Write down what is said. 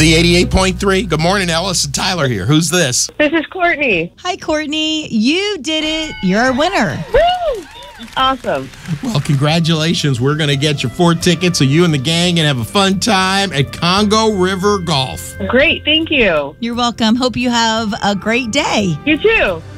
Z88.3. Good morning, Ellis and Tyler here. Who's this? This is Courtney. Hi, Courtney. You did it. You're a winner. Woo! Awesome. Well, congratulations. We're going to get your 4 tickets so you and the gang can have a fun time at Congo River Golf. Great. Thank you. You're welcome. Hope you have a great day. You too.